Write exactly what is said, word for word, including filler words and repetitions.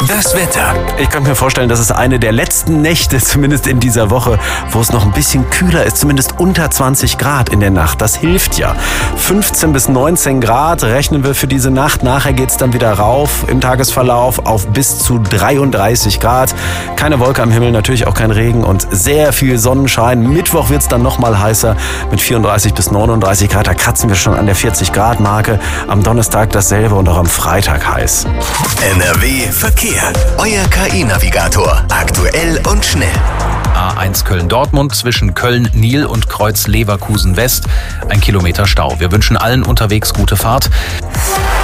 Das Wetter. Ich kann mir vorstellen, das ist eine der letzten Nächte, zumindest in dieser Woche, wo es noch ein bisschen kühler ist, zumindest unter zwanzig Grad in der Nacht. Das hilft ja. fünfzehn bis neunzehn Grad rechnen wir für diese Nacht. Nachher geht es dann wieder rauf im Tagesverlauf auf bis zu dreiunddreißig Grad. Keine Wolke am Himmel, natürlich auch kein Regen und sehr viel Sonnenschein. Mittwoch wird es dann noch mal heißer mit vierunddreißig bis neununddreißig Grad. Da kratzen wir schon an der vierzig Grad Marke. Am Donnerstag dasselbe und auch am Freitag heiß. N R W Verkehr. Euer K I-Navigator. Aktuell und schnell. A eins Köln-Dortmund zwischen Köln-Nil und Kreuz Leverkusen West. Ein Kilometer Stau. Wir wünschen allen unterwegs gute Fahrt.